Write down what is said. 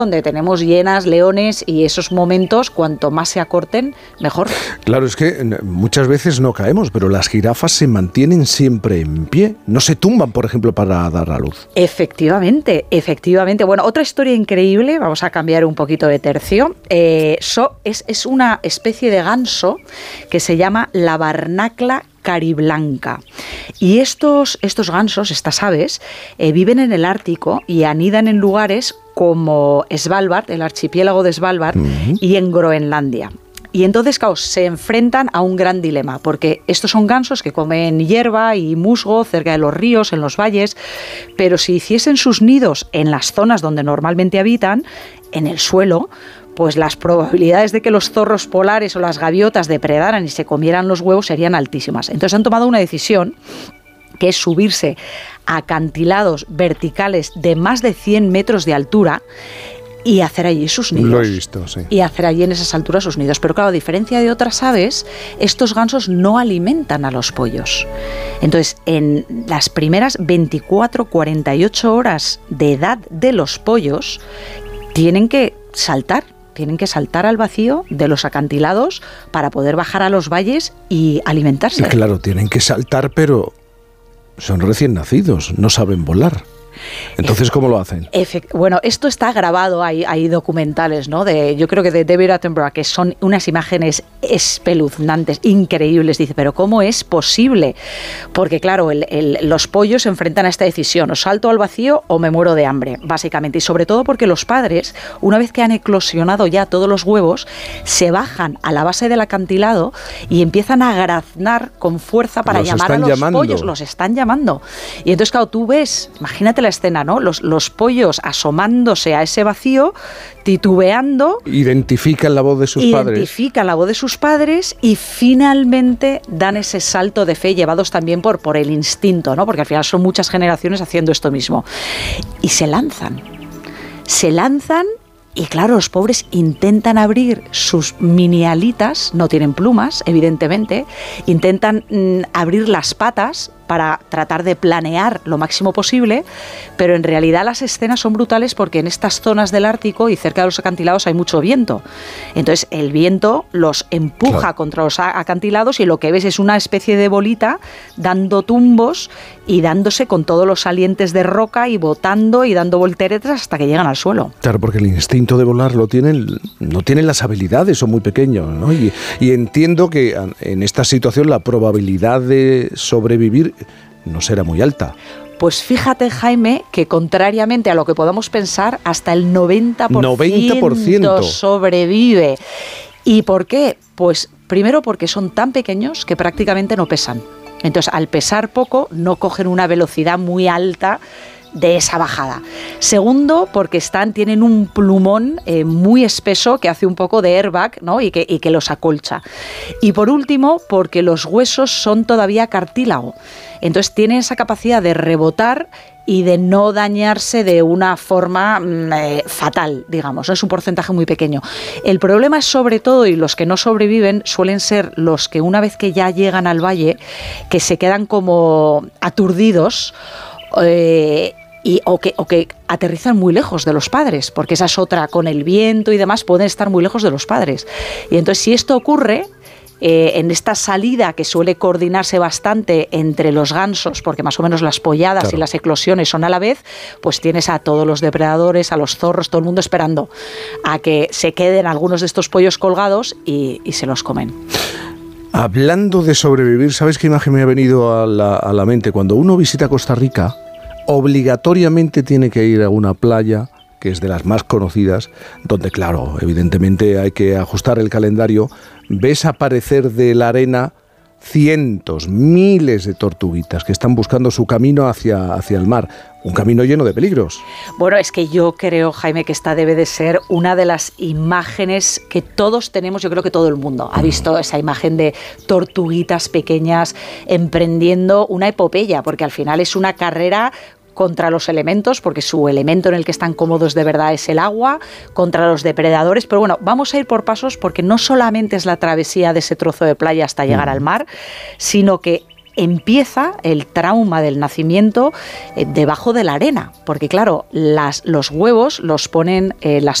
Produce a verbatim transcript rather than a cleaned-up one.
donde tenemos hienas, leones, y esos momentos, cuanto más se acorten, mejor. Claro, es que muchas veces no caemos, pero las jirafas se mantienen siempre en pie, no se tumban, por ejemplo, para dar a luz. Efectivamente, efectivamente. Bueno, otra historia increíble, vamos a cambiar un poquito de tercio, eh, so, es, es una especie de ganso que se llama la barnacla cariblanca. Y estos, estos gansos, estas aves, eh, viven en el Ártico y anidan en lugares como Svalbard, el archipiélago de Svalbard, uh-huh. y en Groenlandia. Y entonces, claro, se enfrentan a un gran dilema, porque estos son gansos que comen hierba y musgo cerca de los ríos, en los valles, pero si hiciesen sus nidos en las zonas donde normalmente habitan, en el suelo, pues las probabilidades de que los zorros polares o las gaviotas depredaran y se comieran los huevos serían altísimas. Entonces han tomado una decisión, que es subirse a acantilados verticales de más de cien metros de altura y hacer allí sus nidos. Lo he visto, sí. Y hacer allí en esas alturas sus nidos. Pero claro, a diferencia de otras aves, estos gansos no alimentan a los pollos. Entonces, en las primeras veinticuatro a cuarenta y ocho horas de edad de los pollos, tienen que saltar. Tienen que saltar al vacío de los acantilados para poder bajar a los valles y alimentarse. Claro, tienen que saltar, pero son recién nacidos, no saben volar. Entonces, ¿cómo lo hacen? Efect- bueno, esto está grabado, hay, hay documentales, ¿no? De, yo creo que de David Attenborough, que son unas imágenes espeluznantes, increíbles. Dice, ¿pero cómo es posible? Porque, claro, el, el, los pollos se enfrentan a esta decisión, o salto al vacío o me muero de hambre, básicamente. Y sobre todo porque los padres, una vez que han eclosionado ya todos los huevos, se bajan a la base del acantilado y empiezan a graznar con fuerza para los llamar a los llamando. pollos. Los están llamando. Y entonces, claro, tú ves, imagínate la escena, ¿no? Los, los pollos asomándose a ese vacío, titubeando. Identifican la voz de sus identifican padres. Identifican la voz de sus padres y finalmente dan ese salto de fe, llevados también por, por el instinto, ¿no? Porque al final son muchas generaciones haciendo esto mismo. Y se lanzan. Se lanzan. Y claro, los pobres intentan abrir sus mini alitas, no tienen plumas, evidentemente, intentan mm, abrir las patas para tratar de planear lo máximo posible, pero en realidad las escenas son brutales porque en estas zonas del Ártico y cerca de los acantilados hay mucho viento. Entonces el viento los empuja claro. contra los acantilados y lo que ves es una especie de bolita dando tumbos y dándose con todos los salientes de roca y botando y dando volteretas hasta que llegan al suelo. Claro, porque el instinto de volar lo tienen, no tienen las habilidades, son muy pequeños, ¿no? Y, y entiendo que en esta situación la probabilidad de sobrevivir no será muy alta. Pues fíjate, Jaime, que contrariamente a lo que podamos pensar, hasta el noventa por ciento, noventa por ciento sobrevive. ¿Y por qué? Pues primero porque son tan pequeños que prácticamente no pesan. Entonces, al pesar poco, no cogen una velocidad muy alta de esa bajada. Segundo, porque están, tienen un plumón eh, muy espeso que hace un poco de airbag, ¿no? y, que, y que los acolcha. Y por último, porque los huesos son todavía cartílago. Entonces tienen esa capacidad de rebotar y de no dañarse de una forma eh, fatal, digamos. Es un porcentaje muy pequeño. El problema es sobre todo, y los que no sobreviven suelen ser los que una vez que ya llegan al valle, que se quedan como aturdidos, eh, Y, o, que, o que aterrizan muy lejos de los padres, porque esa es otra, con el viento y demás pueden estar muy lejos de los padres. Y entonces si esto ocurre, eh, en esta salida que suele coordinarse bastante entre los gansos, porque más o menos las polladas claro. y las eclosiones son a la vez, pues tienes a todos los depredadores, a los zorros, todo el mundo esperando a que se queden algunos de estos pollos colgados y, y se los comen. Hablando de sobrevivir, ¿sabes qué imagen me ha venido a la, a la mente? Cuando uno visita Costa Rica, obligatoriamente tiene que ir a una playa, que es de las más conocidas, donde, claro, evidentemente hay que ajustar el calendario, ves aparecer de la arena cientos, miles de tortuguitas que están buscando su camino hacia, hacia el mar. Un camino lleno de peligros. Bueno, es que yo creo, Jaime, que esta debe de ser una de las imágenes que todos tenemos. Yo creo que todo el mundo ha visto esa imagen de tortuguitas pequeñas emprendiendo una epopeya, porque al final es una carrera contra los elementos, porque su elemento en el que están cómodos de verdad es el agua, contra los depredadores. Pero bueno, vamos a ir por pasos, porque no solamente es la travesía de ese trozo de playa hasta llegar mm. al mar, sino que empieza el trauma del nacimiento eh, debajo de la arena, porque claro, las, los huevos los ponen eh, las